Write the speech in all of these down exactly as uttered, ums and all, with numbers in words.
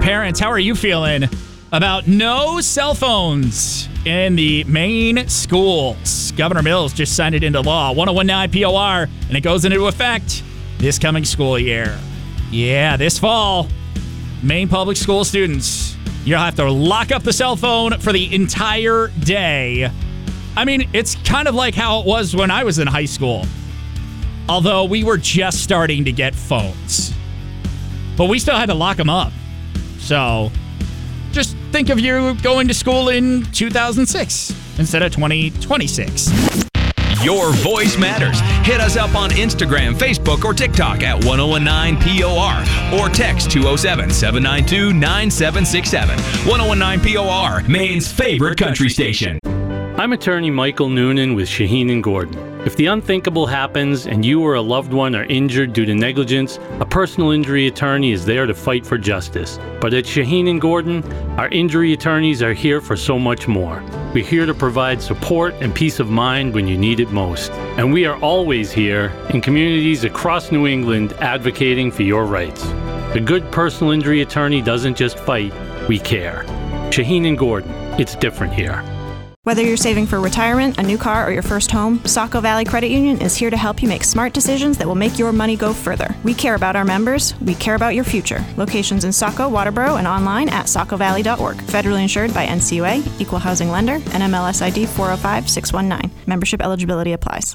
parents, how are you feeling about no cell phones in the Maine schools? Governor Mills just signed it into law, ten nineteen P O R, and it goes into effect this coming school year. Yeah, this fall, Maine public school students, you'll have to lock up the cell phone for the entire day. I mean, it's kind of like how it was when I was in high school. Although we were just starting to get phones. But we still had to lock them up. So, just think of you going to school in two thousand six instead of twenty twenty-six. Your voice matters. Hit us up on Instagram, Facebook, or TikTok at ten nineteen P O R or text two oh seven, seven nine two, nine seven six seven. ten nineteen P O R, Maine's favorite country station. I'm attorney Michael Noonan with Shaheen and Gordon. If the unthinkable happens and you or a loved one are injured due to negligence, a personal injury attorney is there to fight for justice. But at Shaheen and Gordon, our injury attorneys are here for so much more. We're here to provide support and peace of mind when you need it most. And we are always here in communities across New England advocating for your rights. A good personal injury attorney doesn't just fight, we care. Shaheen and Gordon, it's different here. Whether you're saving for retirement, a new car, or your first home, Saco Valley Credit Union is here to help you make smart decisions that will make your money go further. We care about our members. We care about your future. Locations in Saco, Waterboro, and online at saco valley dot org. Federally insured by N C U A, Equal Housing Lender, N M L S I D four oh five six one nine. Membership eligibility applies.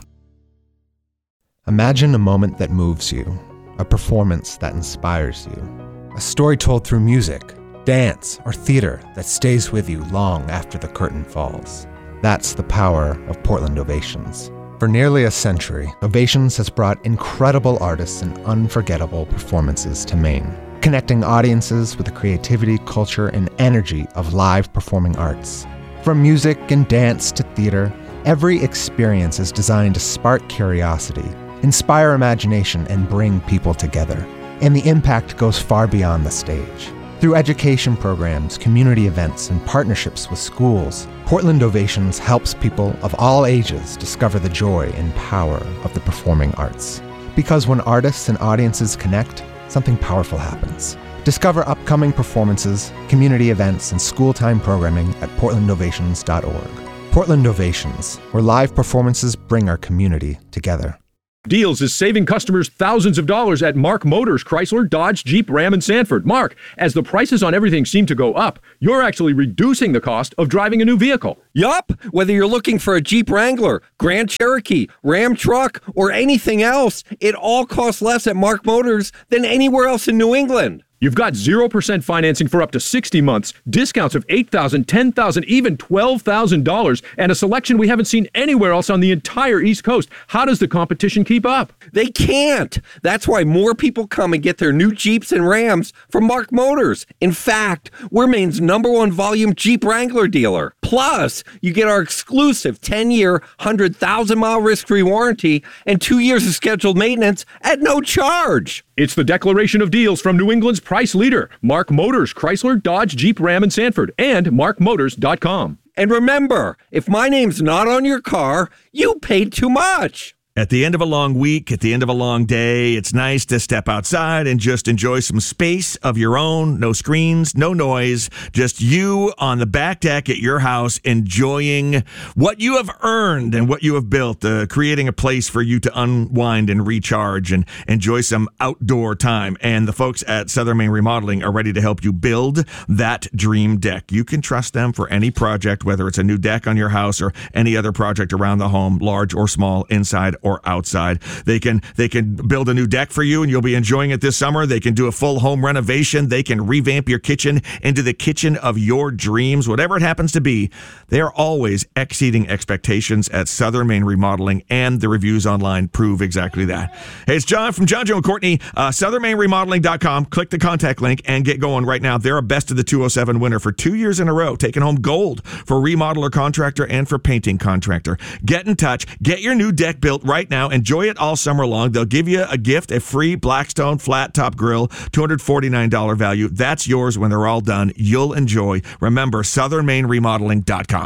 Imagine a moment that moves you, a performance that inspires you, a story told through music, dance, or theater that stays with you long after the curtain falls. That's the power of Portland Ovations. For nearly a century, Ovations has brought incredible artists and unforgettable performances to Maine, connecting audiences with the creativity, culture, and energy of live performing arts. From music and dance to theater, every experience is designed to spark curiosity, inspire imagination, and bring people together. And the impact goes far beyond the stage. Through education programs, community events, and partnerships with schools, Portland Ovations helps people of all ages discover the joy and power of the performing arts. Because when artists and audiences connect, something powerful happens. Discover upcoming performances, community events, and school-time programming at portland ovations dot org. Portland Ovations, where live performances bring our community together. Deals is saving customers thousands of dollars at Mark Motors, Chrysler, Dodge, Jeep, Ram, and Sanford. Mark, as the prices on everything seem to go up, you're actually reducing the cost of driving a new vehicle. Yup! Whether you're looking for a Jeep Wrangler, Grand Cherokee, Ram truck, or anything else, it all costs less at Mark Motors than anywhere else in New England. You've got zero percent financing for up to sixty months, discounts of eight thousand dollars, ten thousand dollars, even twelve thousand dollars, and a selection we haven't seen anywhere else on the entire East Coast. How does the competition keep up? They can't. That's why more people come and get their new Jeeps and Rams from Mark Motors. In fact, we're Maine's number one volume Jeep Wrangler dealer. Plus, you get our exclusive ten-year, one hundred thousand mile risk-free warranty and two years of scheduled maintenance at no charge. It's the declaration of deals from New England's price leader, Mark Motors, Chrysler, Dodge, Jeep, Ram, and Sanford, and mark motors dot com. And remember, if my name's not on your car, you paid too much. At the end of a long week, at the end of a long day, it's nice to step outside and just enjoy some space of your own. No screens, no noise, just you on the back deck at your house enjoying what you have earned and what you have built, uh, creating a place for you to unwind and recharge and enjoy some outdoor time. And the folks at Southern Maine Remodeling are ready to help you build that dream deck. You can trust them for any project, whether it's a new deck on your house or any other project around the home, large or small, inside or outside. They can they can build a new deck for you and you'll be enjoying it this summer. They can do a full home renovation. They can revamp your kitchen into the kitchen of your dreams. Whatever it happens to be, they are always exceeding expectations at Southern Maine Remodeling, and the reviews online prove exactly that. Hey, it's John from John, Joe, and Courtney. Uh, southern maine remodeling dot com. Click the contact link and get going right now. They're a Best of the two oh seven winner for two years in a row, taking home gold for remodeler contractor and for painting contractor. Get in touch. Get your new deck built right now. Enjoy it all summer long. They'll give you a gift, a free Blackstone flat top grill, two hundred forty-nine dollars value. That's yours when they're all done. You'll enjoy. Remember, southern maine remodeling dot com.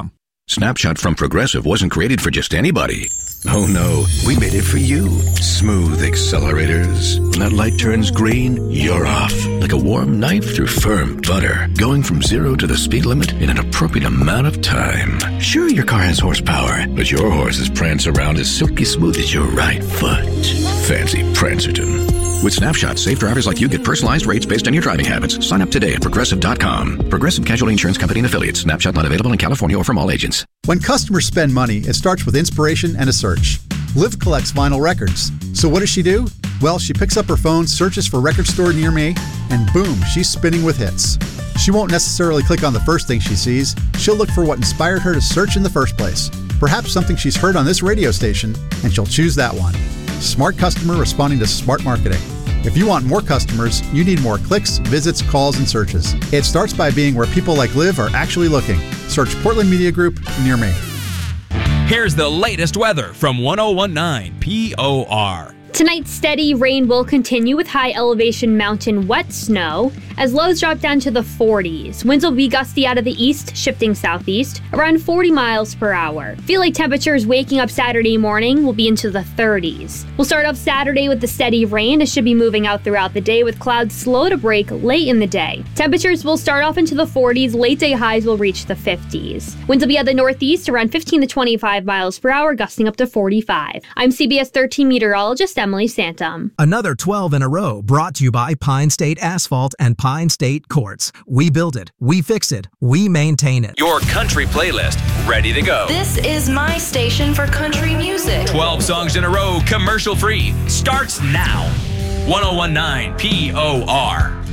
Snapshot from Progressive wasn't created for just anybody. Oh no, we made it for you. Smooth accelerators. When that light turns green, you're off. Like a warm knife through firm butter. Going from zero to the speed limit in an appropriate amount of time. Sure, your car has horsepower, but your horses prance around as silky smooth as your right foot. Fancy Prancerton. With Snapshot, safe drivers like you get personalized rates based on your driving habits. Sign up today at Progressive dot com. Progressive Casualty Insurance Company and Affiliates. Snapshot not available in California or from all agents. When customers spend money, it starts with inspiration and a search. Liv collects vinyl records. So what does she do? Well, she picks up her phone, searches for record store near me, and boom, she's spinning with hits. She won't necessarily click on the first thing she sees. She'll look for what inspired her to search in the first place. Perhaps something she's heard on this radio station, and she'll choose that one. Smart customer responding to smart marketing. If you want more customers, you need more clicks, visits, calls, and searches. It starts by being where people like Liv are actually looking. Search Portland Media Group near me. Here's the latest weather from ten nineteen P O R. Tonight, steady rain will continue with high elevation mountain wet snow as lows drop down to the forties. Winds will be gusty out of the east, shifting southeast, around forty miles per hour. Feel like temperatures waking up Saturday morning will be into the thirties. We'll start off Saturday with the steady rain. It should be moving out throughout the day with clouds slow to break late in the day. Temperatures will start off into the forties. Late day highs will reach the fifties. Winds will be out the northeast around fifteen to twenty-five miles per hour, gusting up to forty-five. I'm C B S thirteen meteorologist Emily Santum. Another twelve in a row brought to you by Pine State Asphalt and Pine State Quartz. We build it, we fix it, we maintain it. Your country playlist, ready to go. This is my station for country music. twelve songs in a row, commercial free, starts now. ten nineteen P O R.